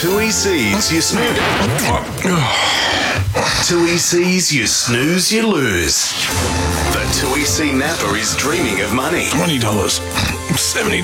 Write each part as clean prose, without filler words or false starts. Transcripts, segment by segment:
TUI sees you snooze. TUI sees you snooze, you lose. The TUI C Napa is dreaming of money. $20, $70,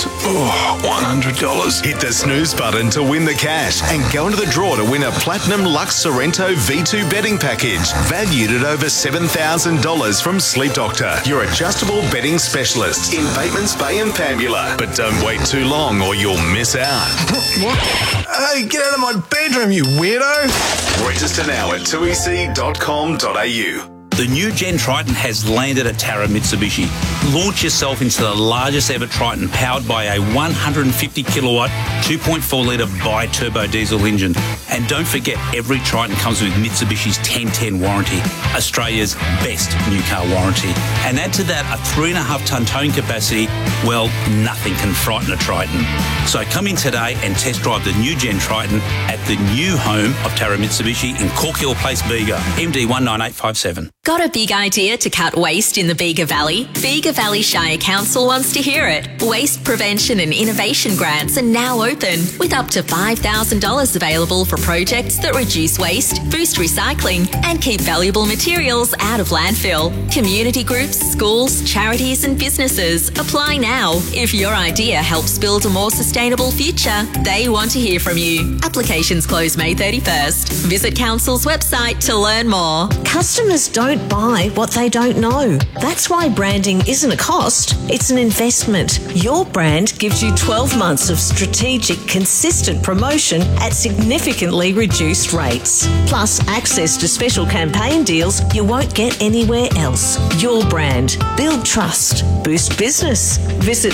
$100. Hit the snooze button to win the cash and go into the draw to win a Platinum Lux Sorrento V2 betting package valued at over $7,000 from Sleep Doctor, your adjustable betting specialist in Bateman's Bay and Pambula. But don't wait too long or you'll miss out. What? Hey, get out of my bedroom, you weirdo! Register now at tuic.com.au. The new Gen Triton has landed at Tara Mitsubishi. Launch yourself into the largest ever Triton powered by a 150 kilowatt, 2.4 litre bi-turbo diesel engine. And don't forget, every Triton comes with Mitsubishi's 1010 warranty, Australia's best new car warranty. And add to that a 3.5 tonne towing capacity, well, nothing can frighten a Triton. So come in today and test drive the new Gen Triton at the new home of Tara Mitsubishi in Corkhill Place, Bega, MD 19857. Got a big idea to cut waste in the Bega Valley? Bega Valley Shire Council wants to hear it. Waste prevention and innovation grants are now open, with up to $5,000 available for projects that reduce waste, boost recycling, and keep valuable materials out of landfill. Community groups, schools, charities, and businesses apply now. If your idea helps build a more sustainable future, they want to hear from you. Applications close May 31st. Visit Council's website to learn more. Customers don't buy what they don't know. That's why branding isn't a cost, it's an investment. Your brand gives you 12 months of strategic, consistent promotion at significantly reduced rates. Plus access to special campaign deals you won't get anywhere else. Your brand. Build trust. Boost business. Visit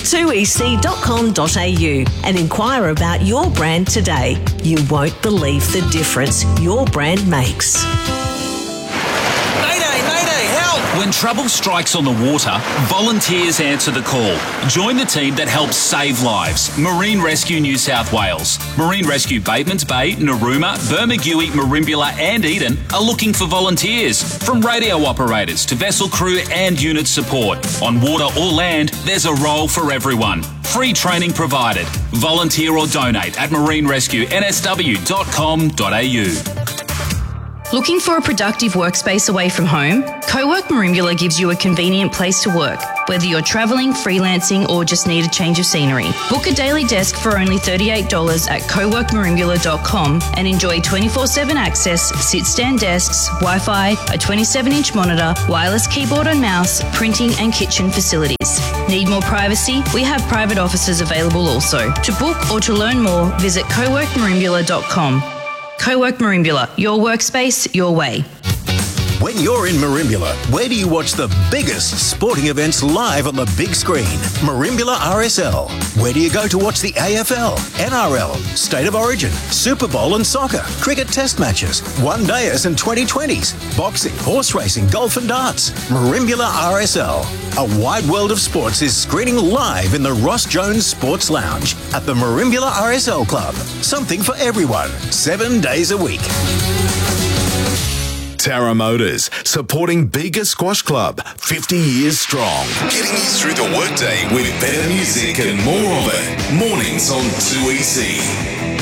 2ec.com.au and inquire about your brand today. You won't believe the difference your brand makes. When trouble strikes on the water, volunteers answer the call. Join the team that helps save lives. Marine Rescue New South Wales. Marine Rescue Batemans Bay, Narooma, Bermagui, Merimbula and Eden are looking for volunteers. From radio operators to vessel crew and unit support. On water or land, there's a role for everyone. Free training provided. Volunteer or donate at marinerescuensw.com.au. Looking for a productive workspace away from home? CoWork Merimbula gives you a convenient place to work, whether you're travelling, freelancing or just need a change of scenery. Book a daily desk for only $38 at coworkmerimbula.com and enjoy 24/7 access, sit-stand desks, Wi-Fi, a 27-inch monitor, wireless keyboard and mouse, printing and kitchen facilities. Need more privacy? We have private offices available also. To book or to learn more, visit coworkmerimbula.com. CoWork Merimbula, your workspace, your way. When you're in Merimbula, where do you watch the biggest sporting events live on the big screen? Merimbula RSL. Where do you go to watch the AFL, NRL, State of Origin, Super Bowl and soccer, cricket test matches, one-dayers and 2020s, boxing, horse racing, golf and darts? Merimbula RSL. A wide world of sports is screening live in the Ross Jones Sports Lounge at the Merimbula RSL Club. Something for everyone, 7 days a week. Tara Motors, supporting Bega Squash Club, 50 years strong. Getting you through the workday with better music and more of it. Mornings on 2EC.